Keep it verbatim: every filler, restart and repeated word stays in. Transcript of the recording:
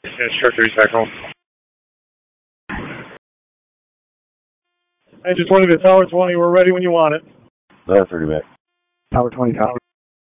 Instructor, he's back home. Engine twenty to Tower twenty, we're ready when you want it. That's thirty back. Tower twenty, Tower